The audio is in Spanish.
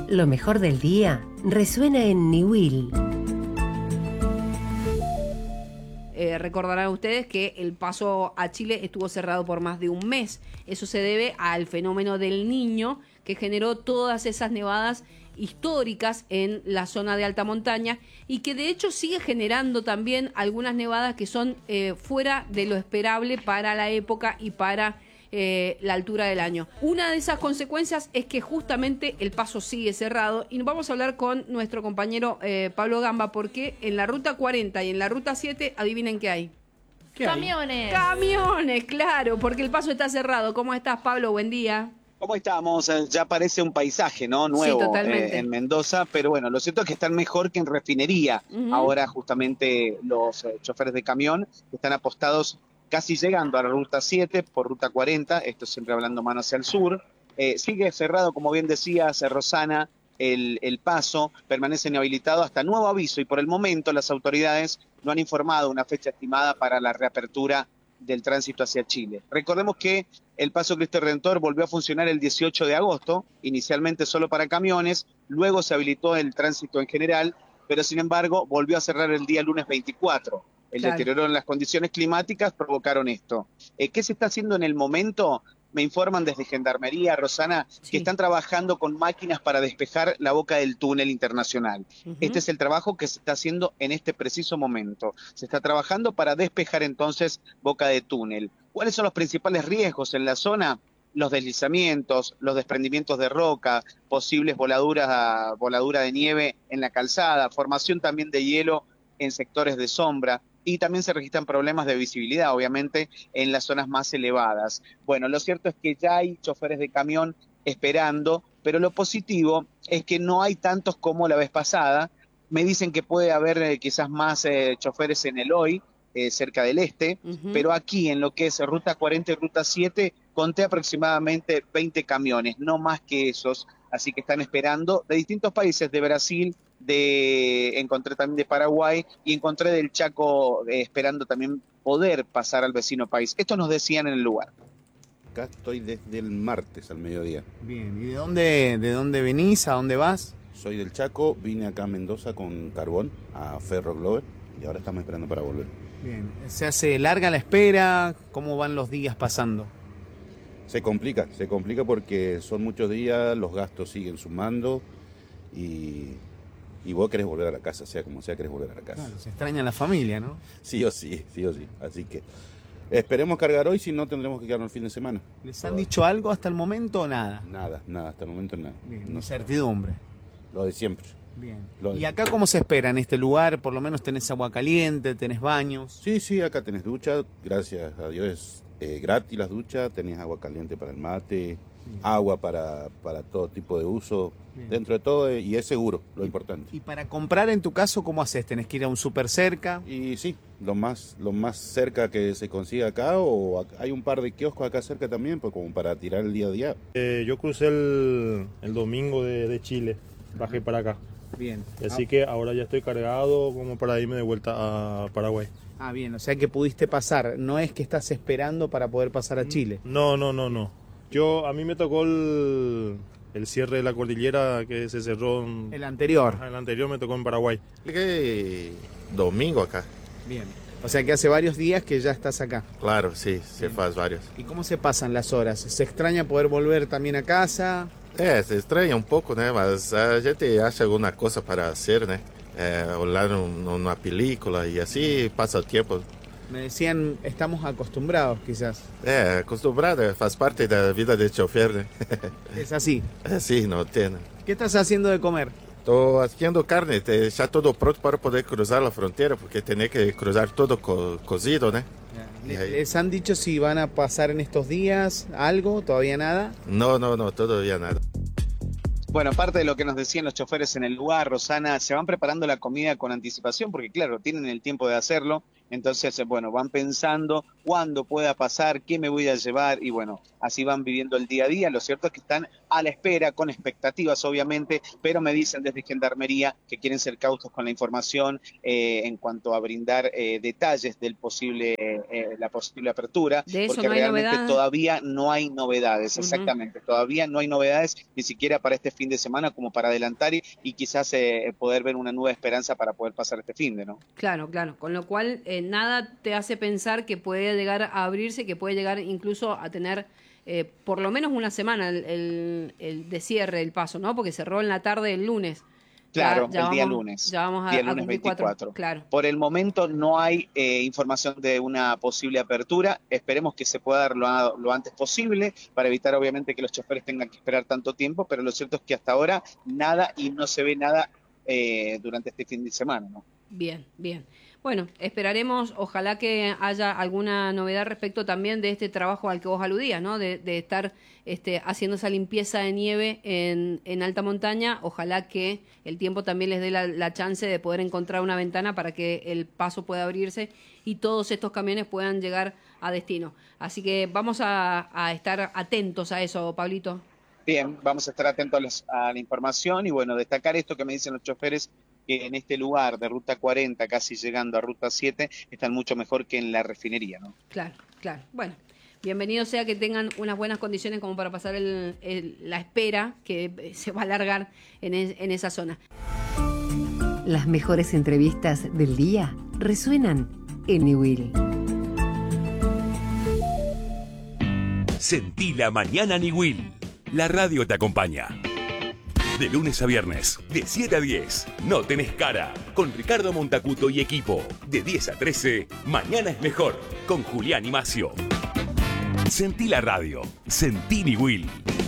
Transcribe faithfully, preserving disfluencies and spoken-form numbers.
Lo mejor del día resuena en Niwil. Eh, recordarán ustedes que el paso a Chile estuvo cerrado por más de un mes. Eso se debe al fenómeno del Niño, que generó todas esas nevadas históricas en la zona de alta montaña y que de hecho sigue generando también algunas nevadas que son eh, fuera de lo esperable para la época y para eh, la altura del año. Una de esas consecuencias es que justamente el paso sigue cerrado y vamos a hablar con nuestro compañero eh, Pablo Gamba, porque en la ruta cuarenta y en la ruta siete, adivinen qué hay. ¿Qué Camiones. Hay? Camiones, claro, porque el paso está cerrado. ¿Cómo estás, Pablo? Buen día. ¿Cómo estamos? Ya parece un paisaje, ¿no? Nuevo, sí, totalmente. Eh, en Mendoza, pero bueno, lo cierto es que están mejor que en refinería. Uh-huh. Ahora justamente los eh, choferes de camión están apostados casi llegando a la ruta siete por ruta cuarenta, esto siempre hablando mano hacia el sur. Eh, sigue cerrado, como bien decías, Rosana, el, el paso, permanece inhabilitado hasta nuevo aviso y por el momento las autoridades no han informado una fecha estimada para la reapertura del tránsito hacia Chile. Recordemos que el Paso Cristo Redentor volvió a funcionar el dieciocho de agosto, inicialmente solo para camiones, luego se habilitó el tránsito en general, pero sin embargo volvió a cerrar el día lunes veinticuatro. El claro. deterioro en las condiciones climáticas provocaron esto. Eh, ¿Qué se está haciendo en el momento? Me informan desde Gendarmería, Rosana, sí. que están trabajando con máquinas para despejar la boca del túnel internacional. Uh-huh. Este es el trabajo que se está haciendo en este preciso momento. Se está trabajando para despejar entonces boca de túnel. ¿Cuáles son los principales riesgos en la zona? Los deslizamientos, los desprendimientos de roca, posibles voladuras, voladura de nieve en la calzada, formación también de hielo en sectores de sombra. Y también se registran problemas de visibilidad, obviamente, en las zonas más elevadas. Bueno, lo cierto es que ya hay choferes de camión esperando, pero lo positivo es que no hay tantos como la vez pasada. Me dicen que puede haber eh, quizás más eh, choferes en el hoy, eh, cerca del este, uh-huh. pero aquí en lo que es Ruta cuarenta y Ruta siete, conté aproximadamente veinte camiones, no más que esos. Así que están esperando de distintos países, de Brasil, de encontré también de Paraguay y encontré del Chaco eh, esperando también poder pasar al vecino país. Esto nos decían en el lugar. Acá estoy desde el martes al mediodía. Bien, ¿y de dónde, de dónde venís? ¿A dónde vas? Soy del Chaco, vine acá a Mendoza con carbón, a Ferro Glover, y ahora estamos esperando para volver. Bien, ¿se hace larga la espera? ¿Cómo van los días pasando? Se complica, se complica porque son muchos días, los gastos siguen sumando y, y vos querés volver a la casa, sea como sea, querés volver a la casa. Claro, se extraña la familia, ¿no? Sí o sí, sí o sí. Así que esperemos cargar hoy, si no tendremos que quedarnos el fin de semana. ¿Les han dicho algo hasta el momento o nada? Nada, nada, hasta el momento nada. Bien, no. Incertidumbre. Lo de siempre. Bien. Lo de... ¿Y acá cómo se espera en este lugar? Por lo menos tenés agua caliente, tenés baños. Sí, sí, acá tenés ducha, gracias a Dios. Eh, gratis las duchas, tenés agua caliente para el mate, Bien. agua para, para todo tipo de uso, Bien. dentro de todo, eh, y es seguro, lo y, importante. ¿Y para comprar en tu caso cómo haces? ¿Tenés que ir a un súper cerca? Y sí, lo más, lo más cerca que se consiga acá, o acá, hay un par de kioscos acá cerca también, pues como para tirar el día a día. Eh, yo crucé el, el domingo de, de Chile, bajé para acá. Bien. Así ah. que ahora ya estoy cargado como para irme de vuelta a Paraguay. Ah, bien, o sea que pudiste pasar, no es que estás esperando para poder pasar a Chile. No, no, no, no. Yo, a mí me tocó el, el cierre de la cordillera que se cerró. En, el anterior. El anterior me tocó en Paraguay. Llegué domingo acá. Bien, o sea que hace varios días que ya estás acá. Claro, sí, se faz varios. ¿Y cómo se pasan las horas? ¿Se extraña poder volver también a casa? É, se estranha um pouco, né? Mas a gente acha alguma coisa para hacer, né? É, olhar um, uma película e assim passa o tempo. Me decían, estamos acostumbrados quizás. É, acostumbrado, faz parte da vida de chofer, né? Es así. É, sim, não tem. ¿Qué estás haciendo de comer? Estou haciendo carne, já tudo pronto para poder cruzar a fronteira, porque tem que cruzar todo co cozido, né? ¿Les han dicho si van a pasar en estos días algo? ¿Todavía nada? No, no, no, todavía nada. Bueno, parte de lo que nos decían los choferes en el lugar, Rosana, se van preparando la comida con anticipación porque, claro, tienen el tiempo de hacerlo Entonces, bueno, van pensando cuándo pueda pasar, qué me voy a llevar y bueno, así van viviendo el día a día. Lo cierto es que están a la espera, con expectativas obviamente, pero me dicen desde Gendarmería que quieren ser cautos con la información eh, en cuanto a brindar eh, detalles del posible, eh, la posible apertura, de eso porque no hay realmente novedades. Todavía no hay novedades, Uh-huh. exactamente, todavía no hay novedades ni siquiera para este fin de semana como para adelantar y, y quizás eh, poder ver una nueva esperanza para poder pasar este fin de, ¿no? Claro, claro, con lo cual eh, nada te hace pensar que puede llegar a abrirse, que puede llegar incluso a tener eh, por lo menos una semana el, el, el de cierre del paso, ¿no? Porque cerró en la tarde del lunes. Claro, ya, ya el día vamos, lunes. Ya vamos a, día a lunes cumplir veinticuatro. Cuatro, claro. Por el momento no hay eh, información de una posible apertura. Esperemos que se pueda dar lo, lo antes posible para evitar obviamente que los choferes tengan que esperar tanto tiempo, pero lo cierto es que hasta ahora nada y no se ve nada eh, durante este fin de semana, ¿no? Bien, bien. Bueno, esperaremos, ojalá que haya alguna novedad respecto también de este trabajo al que vos aludías, ¿no? De, de estar este, haciendo esa limpieza de nieve en, en alta montaña. Ojalá que el tiempo también les dé la, la chance de poder encontrar una ventana para que el paso pueda abrirse y todos estos camiones puedan llegar a destino. Así que vamos a, a estar atentos a eso, Pablito. Bien, vamos a estar atentos a, los, a la información y bueno, destacar esto que me dicen los choferes, que en este lugar de Ruta cuarenta, casi llegando a Ruta siete, están mucho mejor que en la refinería, ¿no? Claro, claro. Bueno, bienvenido sea que tengan unas buenas condiciones como para pasar el, el, la espera que se va a alargar en, es, en esa zona. Las mejores entrevistas del día resuenan en Niwil. Sentí la mañana Niwil. La radio te acompaña. De lunes a viernes, de siete a diez, No Tenés Cara, con Ricardo Montacuto y equipo. De diez a trece, Mañana es Mejor, con Julián y Macio. Sentí la radio, sentí Niwil.